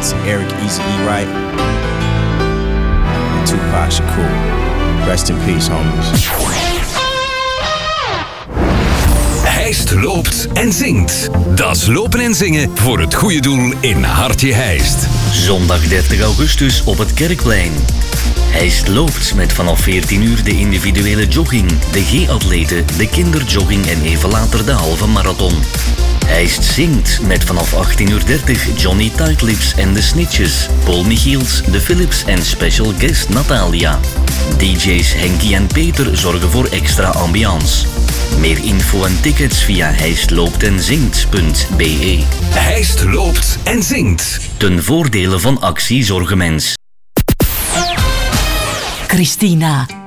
to Eric Easy E. Wright and Tupac Shakur. Rest in peace, homies. Heist loopt en zingt. Dat is lopen en zingen voor het goede doel in Hartje Heist. Zondag 30 augustus op het Kerkplein. Heist loopt met vanaf 14 uur de individuele jogging, de G-atleten, de kinderjogging en even later de halve marathon. Heist zingt met vanaf 18:30 Johnny Tightlips en de Snitches, Paul Michiels, de Philips en special guest Natalia. DJ's Henky en Peter zorgen voor extra ambiance. Meer info en tickets via heistlooptenzingt.be. Heist loopt en zingt. Ten voordele van Actie Zorgenmens. Christina.